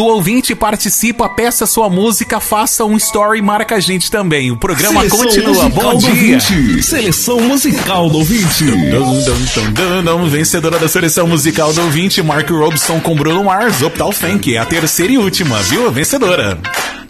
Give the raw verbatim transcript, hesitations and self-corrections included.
O ouvinte participa, peça sua música, faça um story e marca a gente também. O programa Seleção continua. Bom dia. Ouvinte. Seleção musical do ouvinte. Dum, dum, dum, dum, vencedora da seleção musical do ouvinte, Mark Robson com Bruno Mars, Uptown Funk. É a terceira e última, viu? Vencedora.